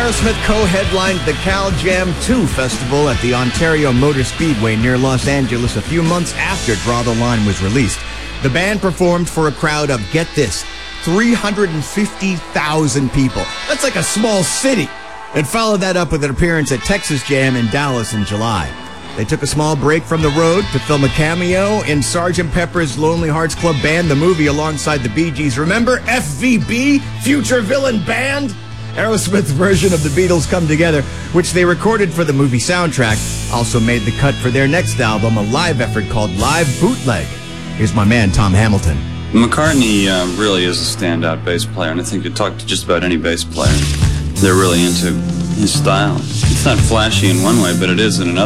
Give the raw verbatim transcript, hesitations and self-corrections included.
Aerosmith co-headlined the Cal Jam two festival at the Ontario Motor Speedway near Los Angeles a few months after Draw the Line was released. The band performed for a crowd of, get this, three hundred fifty thousand people. That's like a small city. And followed that up with an appearance at Texas Jam in Dallas in July. They took a small break from the road to film a cameo in Sergeant Pepper's Lonely Hearts Club Band, the movie, alongside the Bee Gees. Remember F V B, Future Villain Band? Aerosmith's version of the Beatles' Come Together, which they recorded for the movie soundtrack, also made the cut for their next album, a live effort called Live Bootleg. Here's my man, Tom Hamilton. McCartney uh, really is a standout bass player, and I think you talk to just about any bass player. They're really into his style. It's not flashy in one way, but it is in another.